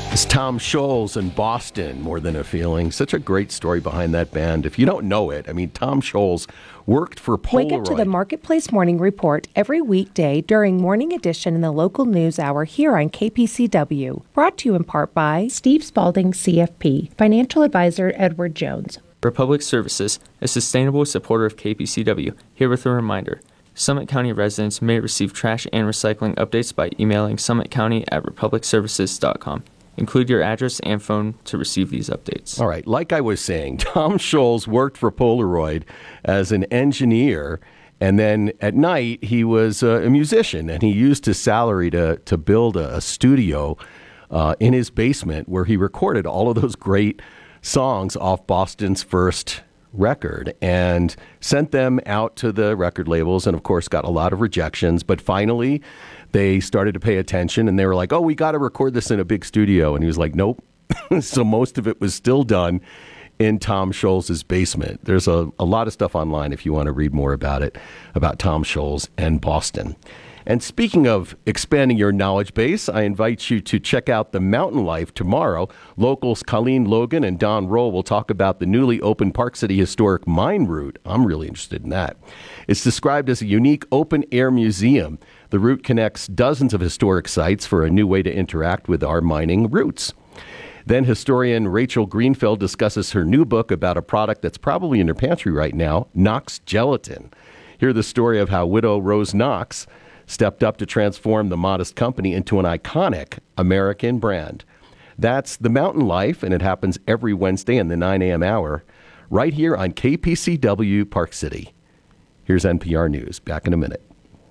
It's Tom Scholz in Boston, More Than a Feeling. Such a great story behind that band. If you don't know it, I mean, Tom Scholz worked for Polaroid. Wake up to the Marketplace Morning Report every weekday during Morning Edition in the local news hour here on KPCW. Brought to you in part by Steve Spalding, CFP, Financial Advisor Edward Jones. Republic Services, a sustainable supporter of KPCW, here with a reminder. Summit County residents may receive trash and recycling updates by emailing summitcounty@republicservices.com. Include your address and phone to receive these updates. All right. Like I was saying, Tom Scholz worked for Polaroid as an engineer, and then at night he was a musician, and he used his salary to build a studio in his basement where he recorded all of those great songs off Boston's first record and sent them out to the record labels, and of course got a lot of rejections. But finally they started to pay attention, and they were like, oh, we got to record this in a big studio. And he was like, nope. So most of it was still done in Tom Scholz's basement. There's a lot of stuff online if you want to read more about it, about Tom Scholz and Boston. And speaking of expanding your knowledge base, I invite you to check out The Mountain Life tomorrow. Locals Colleen Logan and Don Roll will talk about the newly opened Park City Historic Mine Route. I'm really interested in that. It's described as a unique open-air museum. The route connects dozens of historic sites for a new way to interact with our mining roots. Then historian Rachel Greenfeld discusses her new book about a product that's probably in her pantry right now, Knox Gelatin. Hear the story of how widow Rose Knox stepped up to transform the modest company into an iconic American brand. That's The Mountain Life, and it happens every Wednesday in the 9 a.m. hour, right here on KPCW Park City. Here's NPR News. Back in a minute.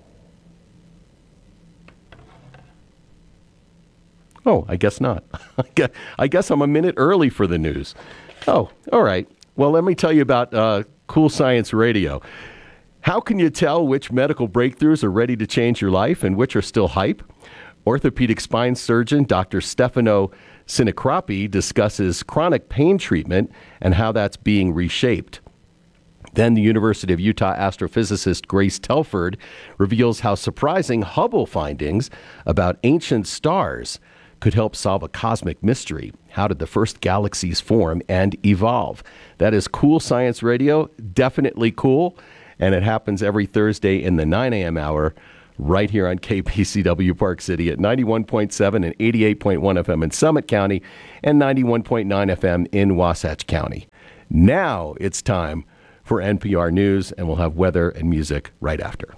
Oh, I guess not. I guess I'm a minute early for the news. Oh, all right. Well, let me tell you about Cool Science Radio. How can you tell which medical breakthroughs are ready to change your life and which are still hype? Orthopedic spine surgeon Dr. Stefano Sinacrapi discusses chronic pain treatment and how that's being reshaped. Then the University of Utah astrophysicist Grace Telford reveals how surprising Hubble findings about ancient stars could help solve a cosmic mystery. How did the first galaxies form and evolve? That is Cool Science Radio, definitely cool. And it happens every Thursday in the 9 a.m. hour right here on KPCW Park City at 91.7 and 88.1 FM in Summit County and 91.9 FM in Wasatch County. Now it's time for NPR News, and we'll have weather and music right after.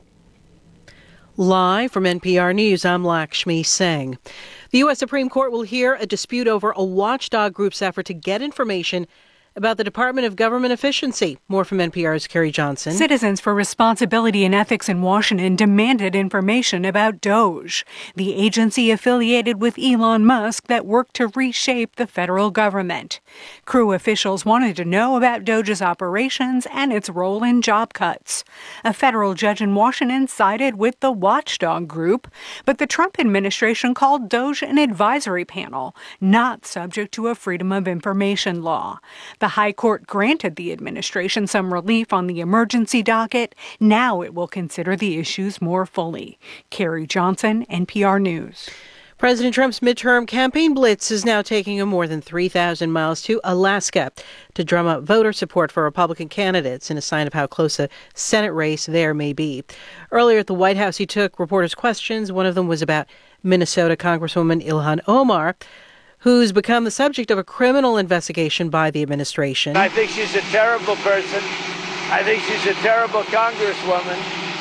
Live from NPR News, I'm Lakshmi Singh. The U.S. Supreme Court will hear a dispute over a watchdog group's effort to get information about the Department of Government Efficiency. More from NPR's Carrie Johnson. Citizens for Responsibility and Ethics in Washington demanded information about DOGE, the agency affiliated with Elon Musk that worked to reshape the federal government. Crew officials wanted to know about DOGE's operations and its role in job cuts. A federal judge in Washington sided with the watchdog group, but the Trump administration called DOGE an advisory panel, not subject to a Freedom of Information law. The High Court granted the administration some relief on the emergency docket. Now it will consider the issues more fully. Carrie Johnson, NPR News. President Trump's midterm campaign blitz is now taking more than 3,000 miles to Alaska to drum up voter support for Republican candidates in a sign of how close a Senate race there may be. Earlier at the White House, he took reporters' questions. One of them was about Minnesota Congresswoman Ilhan Omar, who's become the subject of a criminal investigation by the administration. I think she's a terrible person. I think she's a terrible congresswoman.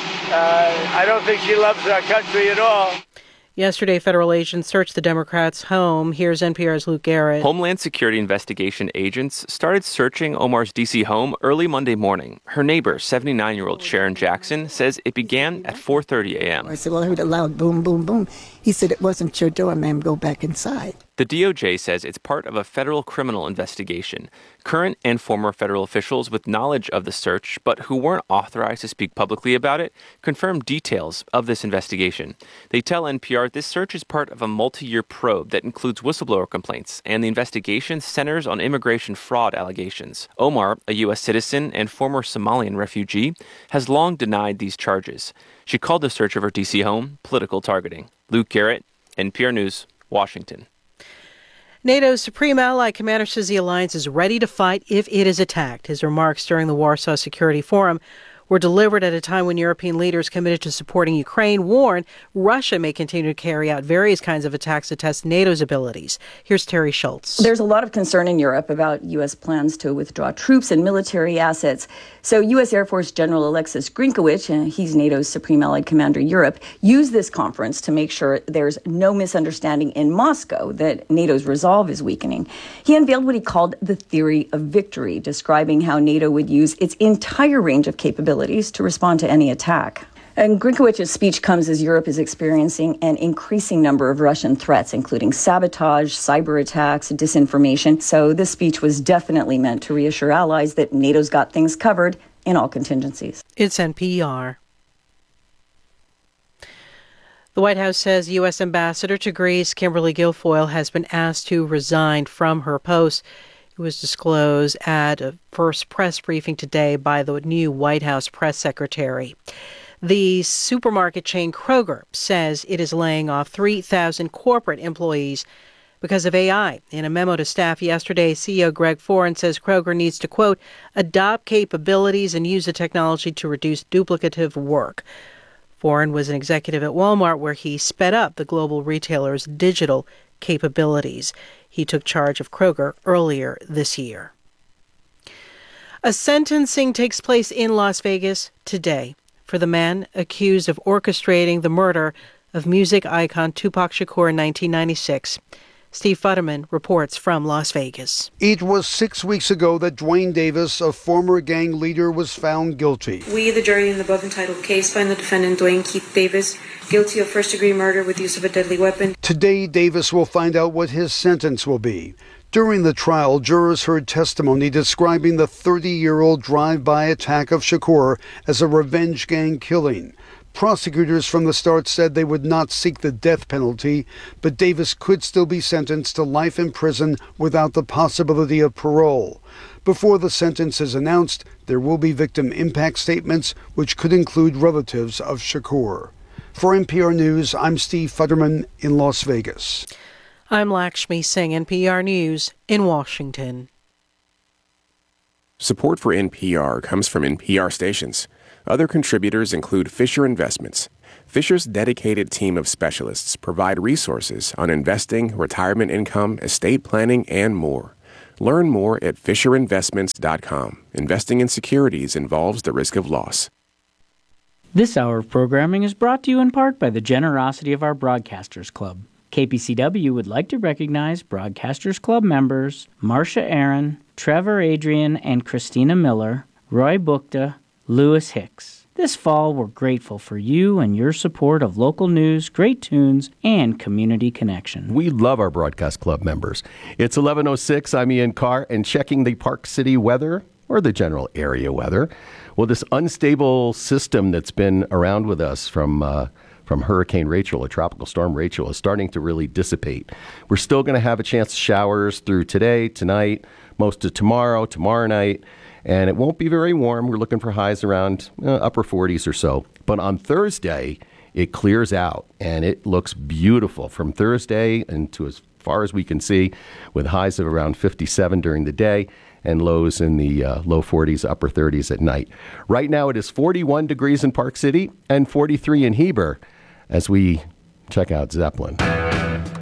I don't think she loves our country at all. Yesterday, federal agents searched the Democrats' home. Here's NPR's Luke Garrett. Homeland Security investigation agents started searching Omar's D.C. home early Monday morning. Her neighbor, 79-year-old Sharon Jackson, says it began at 4:30 a.m. I said, well, I heard a loud boom, boom, boom. He said, it wasn't your door, ma'am. Go back inside. The DOJ says it's part of a federal criminal investigation. Current and former federal officials with knowledge of the search, but who weren't authorized to speak publicly about it, confirmed details of this investigation. They tell NPR this search is part of a multi-year probe that includes whistleblower complaints, and the investigation centers on immigration fraud allegations. Omar, a U.S. citizen and former Somalian refugee, has long denied these charges. She called the search of her D.C. home political targeting. Luke Garrett, NPR News, Washington. NATO's Supreme Allied Commander says the alliance is ready to fight if it is attacked. His remarks during the Warsaw Security Forum were delivered at a time when European leaders committed to supporting Ukraine warned Russia may continue to carry out various kinds of attacks to test NATO's abilities. Here's Terry Schultz. There's a lot of concern in Europe about U.S. plans to withdraw troops and military assets. So U.S. Air Force General Alexis Grinkowicz, he's NATO's Supreme Allied Commander Europe, used this conference to make sure there's no misunderstanding in Moscow that NATO's resolve is weakening. He unveiled what he called the theory of victory, describing how NATO would use its entire range of capabilities to respond to any attack. And Grinkowicz's speech comes as Europe is experiencing an increasing number of Russian threats, including sabotage, cyber attacks, disinformation. So this speech was definitely meant to reassure allies that NATO's got things covered in all contingencies. It's NPR. The White House says U.S. Ambassador to Greece, Kimberly Guilfoyle, has been asked to resign from her post. It was disclosed at a first press briefing today by the new White House press secretary. The supermarket chain Kroger says it is laying off 3,000 corporate employees because of AI. In a memo to staff yesterday, CEO Greg Foran says Kroger needs to, quote, adopt capabilities and use the technology to reduce duplicative work. Foran was an executive at Walmart where he sped up the global retailer's digital capabilities. He took charge of Kroger earlier this year. A sentencing takes place in Las Vegas today for the man accused of orchestrating the murder of music icon Tupac Shakur in 1996. Steve Futterman reports from Las Vegas. It was 6 weeks ago that Dwayne Davis, a former gang leader, was found guilty. We, the jury in the above entitled case, find the defendant Dwayne Keith Davis guilty of first-degree murder with use of a deadly weapon. Today, Davis will find out what his sentence will be. During the trial, jurors heard testimony describing the 30-year-old drive-by attack of Shakur as a revenge gang killing. Prosecutors from the start said they would not seek the death penalty, but Davis could still be sentenced to life in prison without the possibility of parole. Before the sentence is announced, there will be victim impact statements, which could include relatives of Shakur. For NPR News, I'm Steve Futterman in Las Vegas. I'm Lakshmi Singh, NPR News in Washington. Support for NPR comes from NPR stations. Other contributors include Fisher Investments. Fisher's dedicated team of specialists provide resources on investing, retirement income, estate planning, and more. Learn more at FisherInvestments.com. Investing in securities involves the risk of loss. This hour of programming is brought to you in part by the generosity of our Broadcasters Club. KPCW would like to recognize Broadcasters Club members Marcia Aaron, Trevor Adrian and Christina Miller, Roy Bukta, Lewis Hicks. This fall, we're grateful for you and your support of local news, great tunes, and community connection. We love our Broadcast Club members. It's 11:06. I'm Ian Carr, and checking the Park City weather, or the general area weather. Well, this unstable system that's been around with us from Hurricane Rachel, a tropical storm Rachel, is starting to really dissipate. We're still going to have a chance of showers through today, tonight, most of tomorrow night. And it won't be very warm. We're looking for highs around upper 40s or so. But on Thursday, it clears out, and it looks beautiful from Thursday into as far as we can see, with highs of around 57 during the day and lows in the low 40s, upper 30s at night. Right now, it is 41 degrees in Park City and 43 in Heber as we check out Zeppelin.